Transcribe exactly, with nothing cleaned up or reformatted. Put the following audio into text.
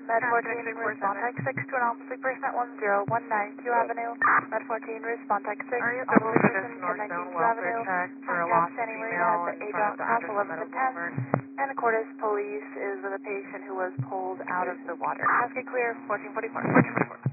Med fourteen, respond type six to an opposite person at one zero one nine Q Avenue. Med fourteen, respond type six, Are you opposite available for this person, ten nineteen northbound Q welfare Avenue. check for a Contact lost Sandy Marina female at the in A front of dot the Cross Anderson eleventh Meadow and tenth. Boulevard? And Cordis Police is with a patient who was pulled out of the water. Ask it clear, fourteen forty-four. fourteen forty-four.